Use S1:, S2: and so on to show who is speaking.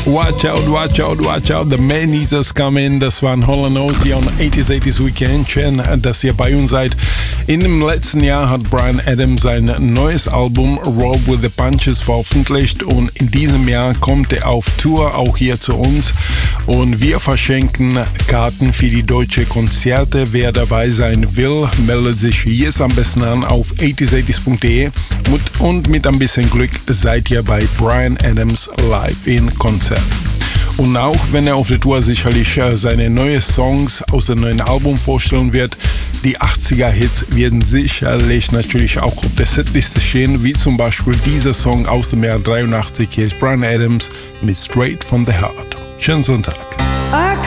S1: Watch out, watch out, watch out, the man is coming. Das waren Hall & Oates hier on 80s Weekend. Schön, dass ihr bei uns seid. In dem letzten Jahr hat Bryan Adams sein neues Album Roll with the Punches veröffentlicht und in diesem Jahr kommt er auf Tour auch hier zu uns und wir verschenken Karten für die deutsche Konzerte. Wer dabei sein will, meldet sich jetzt am besten an auf 80s80s.de und mit ein bisschen Glück seid ihr bei Bryan Adams live in Konzert. Und auch wenn er auf der Tour sicherlich seine neuen Songs aus dem neuen Album vorstellen wird, die 80er-Hits werden sicherlich natürlich auch auf der Setliste stehen, wie zum Beispiel dieser Song aus dem Jahr 83. Hier ist Bryan Adams mit Straight from the Heart. Schönen Sonntag.